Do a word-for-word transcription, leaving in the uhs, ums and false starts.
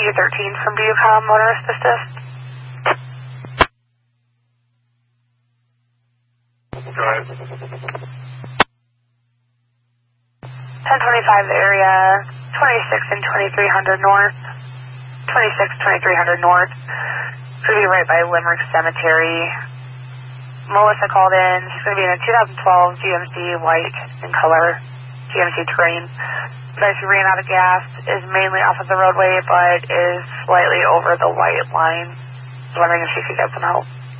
U thirteen from Bucom, motorist assist. Go ahead. ten twenty-five area, twenty-six and twenty-three hundred north. twenty-six, twenty-three hundred north. It's going to be right by Limerick Cemetery. Melissa called in. She's going to be in a two thousand twelve G M C white in color, G M C Terrain. But she ran out of gas, is mainly off of the roadway, but is slightly over the white line. Wondering if she could get some help.